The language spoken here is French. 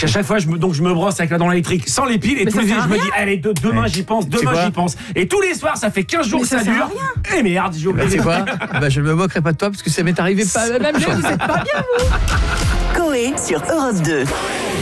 à chaque fois, je me brosse avec la dent électrique sans les piles et tous les jours, je me dis, allez, demain j'y pense. Et tous les soirs, ça fait 15 jours que ça dure. Et merde, j'ai oublié. C'est quoi ? Je ne me moquerai pas de toi parce que ça m'est arrivé pas la même chose. Vous êtes pas bien, vous. Coé sur Europe 2.